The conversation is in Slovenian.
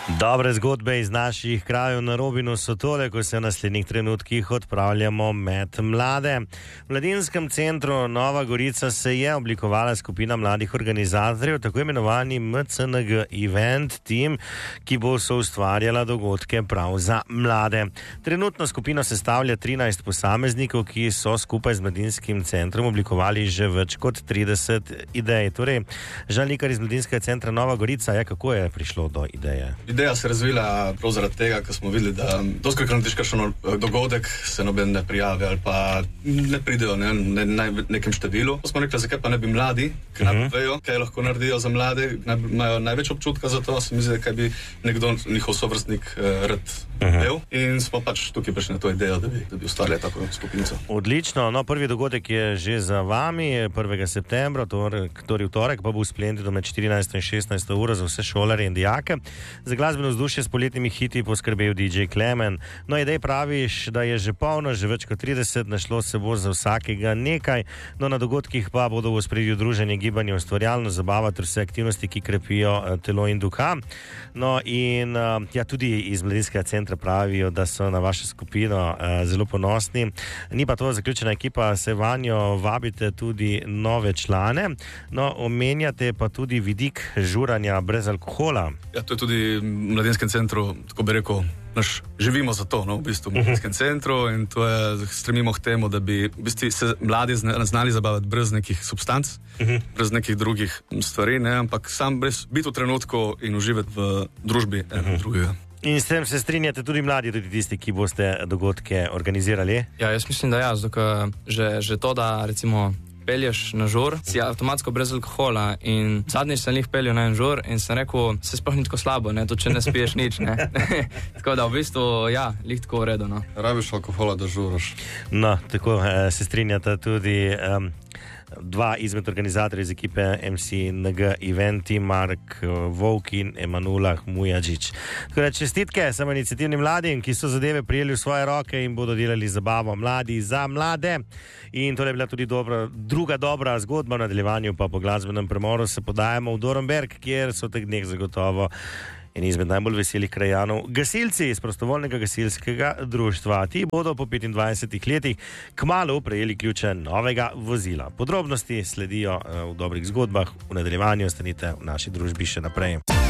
Dobre zgodbe iz naših krajev na Robinu so tole, ko se v naslednjih trenutkih odpravljamo med mlade. V Mladinskem centru Nova Gorica se je oblikovala skupina mladih organizatorjev, tako imenovani MCNG Event Team, ki bo soustvarjala dogodke prav za mlade. Trenutno skupino sestavlja 13 posameznikov, ki so skupaj z Mladinskim centrom oblikovali že več kot 30 idej. Torej, Žan Likar iz Mladinskega centra Nova Gorica, kako je prišlo do ideje? Ideja se je razvila prav zaradi tega, ker smo videli, da doskrat narediš kakšen dogodek, se noben ne prijavi ali pa ne pridejo nekem številu. Pa smo rekli, zakaj pa ne bi mladi, ki najbolj vejo, kaj lahko naredijo za mlade, imajo največ občutka za to, se mi zdi, kaj bi nekdo njihov sovrstnik rad del. In smo pač tukaj prišli na to idejo, da bi ustvarjali tako skupinico. Odlično, prvi dogodek je že za vami, 1. septembra, torej v torek, pa bo v Splendidu med 14 in 16 uro za vse šolarje in dijake. Za glasbeno vzdušje s poletnimi hiti poskrbel DJ Klemen. Idej praviš, da je že polno, že več kot 30, našlo se bo za vsakega nekaj. Na dogodkih pa bodo v ospredju druženje, gibanje, ustvarjalno, zabava ter vse aktivnosti, ki krepijo telo in duha. Tudi iz Mladinskega centra pravijo, da so na vašo skupino zelo ponosni. Ni pa to zaključena ekipa, se vanjo vabite tudi nove člane. Omenjate pa tudi vidik žuranja brez alkohola. Ja, to je tudi v Mladinskem centru, tako bi rekel, živimo za to, v bistvu v Mladinskem centru, in to je, stremimo k temu, da bi v bistvu se mladi znali zabavati brez nekih substanc, brez nekih drugih stvari, ampak sam brez biti v trenutku in uživati v družbi drugega. In s tem se strinjate tudi mladi, tudi tisti, ki boste dogodke organizirali? Ja, jaz mislim, da ja, zato že to, da recimo pelješ na žur, si avtomatsko brez alkohola, in zadnjič sem jih peljal na en žur in sem rekel, se sploh ni tako slabo, to če ne spiješ nič, tako da v bistvu, ja, lih tako v redu, Rabiš alkohola, da žuraš. Tako se strinjata tudi dva izmed organizatorjev iz ekipe MCNG Eventi, Mark Vovk in Emanuela Mujačič. Čestitke samo iniciativnim mladim, ki so zadeve prijeli v svoje roke in bodo delali zabavo mladi za mlade. In to je bila tudi druga dobra zgodba. V nadaljevanju pa po glasbenem premoru se podajamo v Dornberk, kjer so v teh dneh zagotovo in izmed najbolj veselih krajanov gasilci iz prostovoljnega gasilskega društva. Ti bodo po 25 letih kmalu prejeli ključe novega vozila. Podrobnosti sledijo v dobrih zgodbah. V nadaljevanju ostanite v naši družbi še naprej.